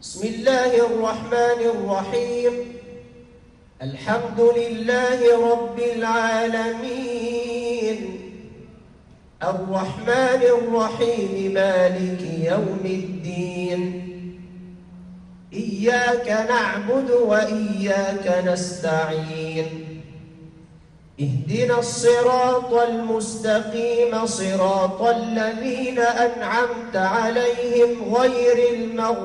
بسم الله الرحمن الرحيم. الحمد لله رب العالمين، الرحمن الرحيم، مالك يوم الدين. إياك نعبد وإياك نستعين. اهدنا الصراط المستقيم، صراط الذين أنعمت عليهم غير المغضوب